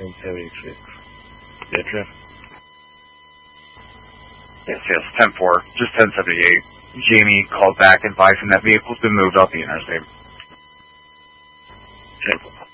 1076. Yeah, Jeff? Yes, 10-4, just 1078. Jamie called back advising that vehicle's been moved off the interstate. 10-4.